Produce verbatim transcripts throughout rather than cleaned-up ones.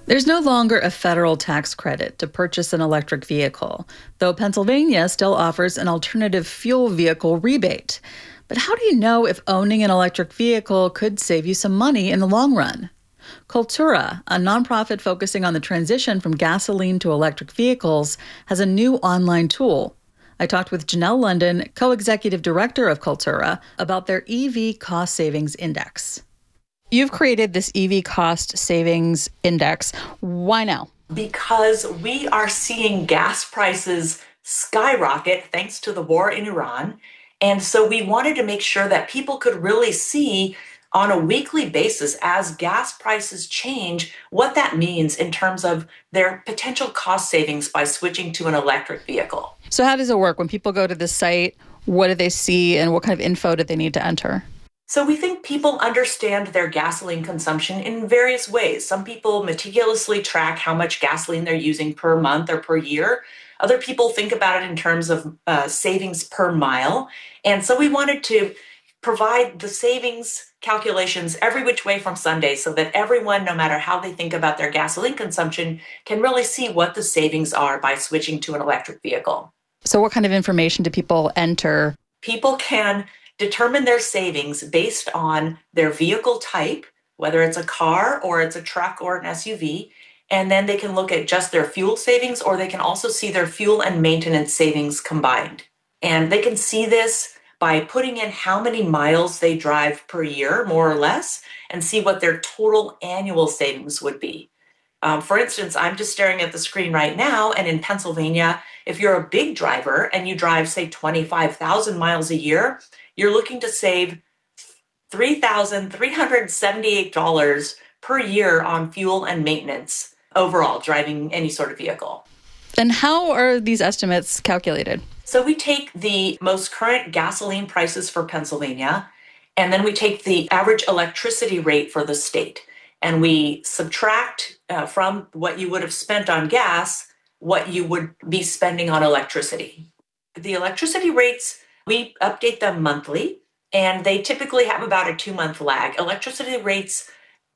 There's no longer a federal tax credit to purchase an electric vehicle, though Pennsylvania still offers an alternative fuel vehicle rebate. But how do you know if owning an electric vehicle could save you some money in the long run? Cultura, a nonprofit focusing on the transition from gasoline to electric vehicles, has a new online tool. I talked with Janelle London, co-executive director of Cultura, about their E V Cost Savings Index. You've created this E V Cost Savings Index. Why now? Because we are seeing gas prices skyrocket thanks to the war in Iran. And so we wanted to make sure that people could really see on a weekly basis as gas prices change what that means in terms of their potential cost savings by switching to an electric vehicle. So how does it work? When people go to the site, what do they see and what kind of info do they need to enter? So we think people understand their gasoline consumption in various ways. Some people meticulously track how much gasoline they're using per month or per year. Other people think about it in terms of uh, savings per mile. And so we wanted to provide the savings calculations every which way from Sunday so that everyone, no matter how they think about their gasoline consumption, can really see what the savings are by switching to an electric vehicle. So what kind of information do people enter? People can determine their savings based on their vehicle type, whether it's a car or it's a truck or an S U V. And then they can look at just their fuel savings, or they can also see their fuel and maintenance savings combined. And they can see this by putting in how many miles they drive per year, more or less, and see what their total annual savings would be. Um, for instance, I'm just staring at the screen right now, and in Pennsylvania, if you're a big driver and you drive, say, twenty-five thousand miles a year, you're looking to save three thousand three hundred seventy-eight dollars per year on fuel and maintenance overall, driving any sort of vehicle. And how are these estimates calculated? So we take the most current gasoline prices for Pennsylvania, and then we take the average electricity rate for the state, and we subtract uh, from what you would have spent on gas what you would be spending on electricity. The electricity rates, we update them monthly, and they typically have about a two-month lag. Electricity rates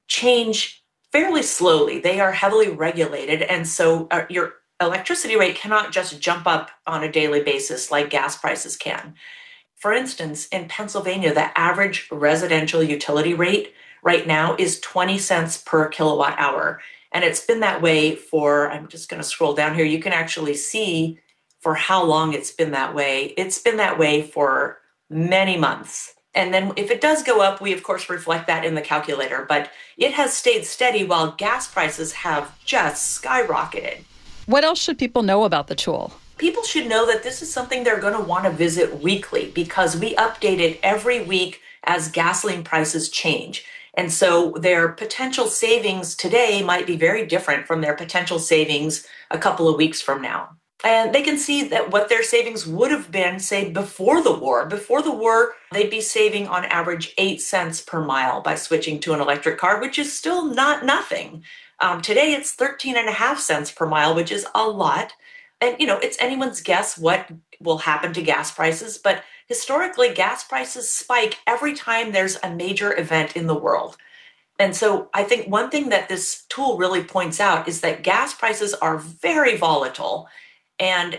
change fairly slowly. They are heavily regulated, and so uh, your electricity rate cannot just jump up on a daily basis like gas prices can. For instance, in Pennsylvania, the average residential utility rate right now is twenty cents per kilowatt hour. And it's been that way for, I'm just going to scroll down here. You can actually see for how long it's been that way. It's been that way for many months. And then if it does go up, we of course reflect that in the calculator, but it has stayed steady while gas prices have just skyrocketed. What else should people know about the tool? People should know that this is something they're going to want to visit weekly because we update it every week as gasoline prices change. And so their potential savings today might be very different from their potential savings a couple of weeks from now. And they can see that what their savings would have been, say, before the war. Before the war, they'd be saving on average eight cents per mile by switching to an electric car, which is still not nothing. Um, today, it's thirteen and a half cents per mile, which is a lot. And, you know, it's anyone's guess what will happen to gas prices. But historically, gas prices spike every time there's a major event in the world. And so I think one thing that this tool really points out is that gas prices are very volatile. And